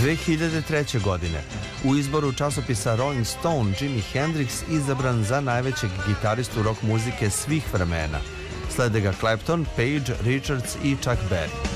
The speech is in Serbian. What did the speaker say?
2003. godine u izboru časopisa Rolling Stone Jimi Hendrix izabran za najvećeg gitaristu rock muzike svih vremena. Slede ga Clapton, Page, Richards i Chuck Berry.